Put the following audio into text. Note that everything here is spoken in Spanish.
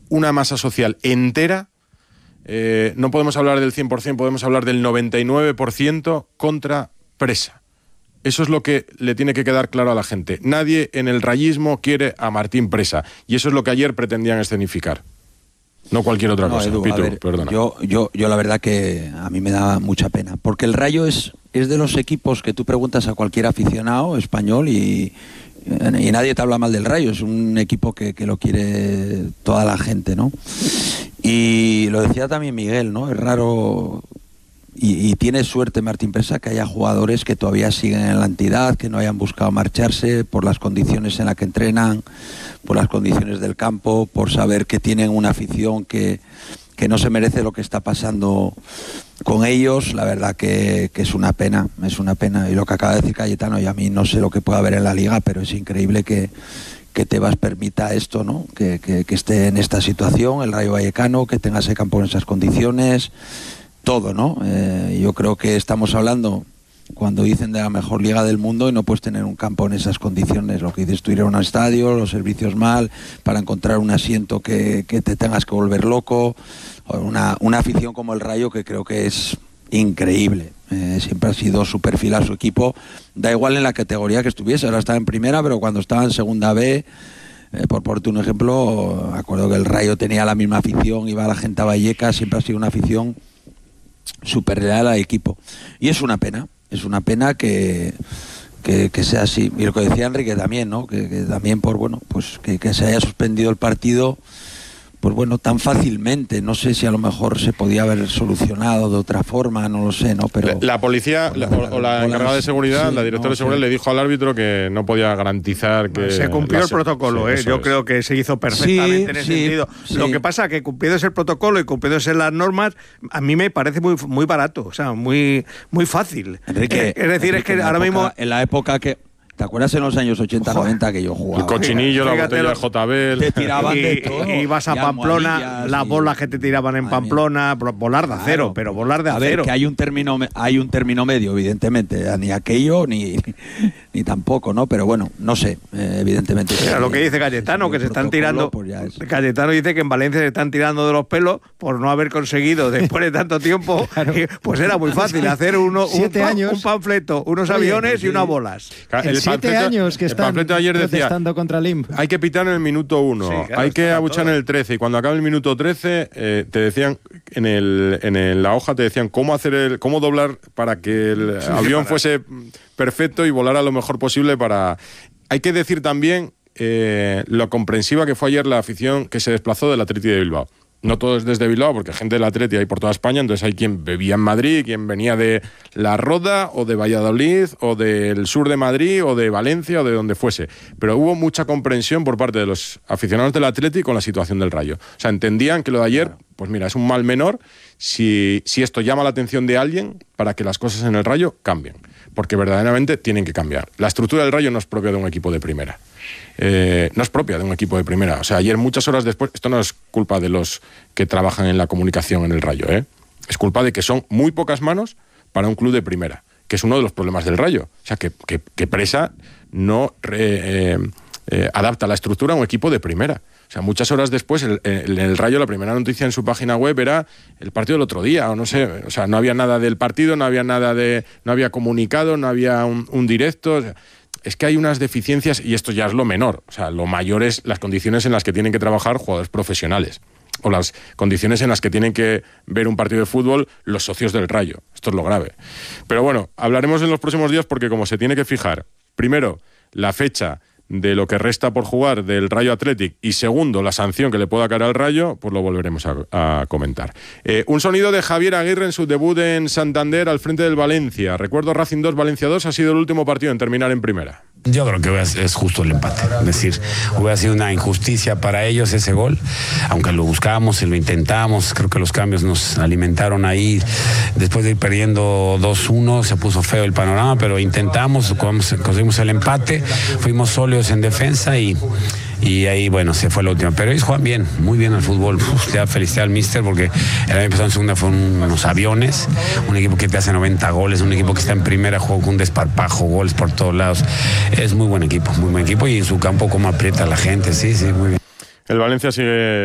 una masa social entera, no podemos hablar del 100%, podemos hablar del 99% contra Presa. Eso es lo que le tiene que quedar claro a la gente. Nadie en el rayismo quiere a Martín Presa, y eso es lo que ayer pretendían escenificar. No cualquier otra cosa. Edu, Pitu, ver, perdona. Yo la verdad que a mí me da mucha pena, porque el Rayo es de los equipos que tú preguntas a cualquier aficionado español y nadie te habla mal del Rayo. Es un equipo que lo quiere toda la gente, ¿no? Y lo decía también Miguel, ¿no? Es raro y tiene suerte Martín Presa que haya jugadores que todavía siguen en la entidad, que no hayan buscado marcharse por las condiciones en las que entrenan, por las condiciones del campo, por saber que tienen una afición que no se merece lo que está pasando con ellos. La verdad que es una pena, y lo que acaba de decir Cayetano, y a mí no sé lo que puede haber en la liga, pero es increíble que Tebas permita esto, ¿no? Que esté en esta situación, el Rayo Vallecano, que tenga ese campo en esas condiciones, todo, ¿no? Yo creo que estamos hablando, cuando dicen de la mejor liga del mundo, y no puedes tener un campo en esas condiciones. Lo que dices tú, ir a un estadio, los servicios mal, para encontrar un asiento que te tengas que volver loco, una afición como el Rayo, que creo que es increíble. Siempre ha sido súper fiel a su equipo, da igual en la categoría que estuviese. Ahora está en primera, pero cuando estaba en segunda B, por ponerte un ejemplo, acuerdo que el Rayo tenía la misma afición, iba la gente a Vallecas, siempre ha sido una afición súper leal al equipo, y es una pena que sea así. Y lo que decía Enrique también, ¿no? Que también que se haya suspendido el partido, pues bueno, tan fácilmente. No sé si a lo mejor se podía haber solucionado de otra forma, no lo sé, ¿no? Pero la policía o la encargada de seguridad, la directora de seguridad, le dijo al árbitro que no podía garantizar que... Se cumplió el protocolo, sí, yo creo que se hizo perfectamente en ese sentido. Sí. Lo que pasa es que cumpliéndose el protocolo y cumpliéndose las normas, a mí me parece muy barato, o sea, muy fácil. Enrique, es decir, es que ahora mismo... En la época que... ¿Te acuerdas en los años 80-90 que yo jugaba? El cochinillo, la botella de JBL. Te tiraban de todo. Y ibas a Pamplona, las bolas que te tiraban en Pamplona, volar de acero, pero volar de acero. A ver, que hay un término medio, evidentemente. Ni aquello, ni tampoco, ¿no? Pero bueno, no sé, evidentemente. Mira, lo que dice Cayetano, que se están tirando... Cayetano dice que en Valencia se están tirando de los pelos por no haber conseguido, después de tanto tiempo, claro. Pues era muy fácil hacer un panfleto, unos aviones y unas bolas. El 7 años que están protestando contra el INP. Hay que pitar en el minuto 1, claro, hay que abuchar en el 13, y cuando acabe el minuto 13 te decían, en la hoja te decían cómo doblar para que el avión fuese perfecto y volara lo mejor posible para... Hay que decir también lo comprensiva que fue ayer la afición que se desplazó del Athletic de Bilbao. No todo es desde Bilbao, porque gente del Atleti hay por toda España, entonces hay quien vivía en Madrid, quien venía de La Roda, o de Valladolid, o del sur de Madrid, o de Valencia, o de donde fuese. Pero hubo mucha comprensión por parte de los aficionados del Atleti con la situación del Rayo. O sea, entendían que lo de ayer, pues mira, es un mal menor si esto llama la atención de alguien para que las cosas en el Rayo cambien. Porque verdaderamente tienen que cambiar. La estructura del Rayo no es propia de un equipo de primera. No es propia de un equipo de primera. O sea, ayer, muchas horas después, esto no es culpa de los que trabajan en la comunicación en el Rayo, es culpa de que son muy pocas manos para un club de primera, que es uno de los problemas del Rayo. O sea, que Presa no adapta la estructura a un equipo de primera. O sea, muchas horas después, el Rayo, la primera noticia en su página web era el partido del otro día, o no sé, o sea, no había nada del partido, no había comunicado, no había un directo. O sea, es que hay unas deficiencias, y esto ya es lo menor. O sea, lo mayor es las condiciones en las que tienen que trabajar jugadores profesionales, o las condiciones en las que tienen que ver un partido de fútbol los socios del Rayo. Esto es lo grave. Pero bueno, hablaremos en los próximos días, porque como se tiene que fijar, primero, la fecha de lo que resta por jugar del Rayo Athletic, y segundo, la sanción que le pueda caer al Rayo, pues lo volveremos a comentar. Un sonido de Javier Aguirre en su debut en Santander al frente del Valencia. Recuerdo, Racing 2, Valencia 2, ha sido el último partido en terminar en primera. Yo creo que es justo el empate. Es decir, hubiera sido una injusticia para ellos ese gol, aunque lo buscábamos y lo intentamos. Creo que los cambios nos alimentaron ahí. Después de ir perdiendo 2-1, se puso feo el panorama, pero intentamos, conseguimos el empate, fuimos sólidos en defensa y ahí, bueno, se fue la última. Pero ellos juegan bien, muy bien al fútbol. Usted felicidad al míster, porque el año pasado en segunda fueron unos aviones, un equipo que te hace 90 goles, un equipo que está en primera, juega con un desparpajo, goles por todos lados. Es muy buen equipo, y en su campo cómo aprieta a la gente, sí, muy bien. El Valencia sigue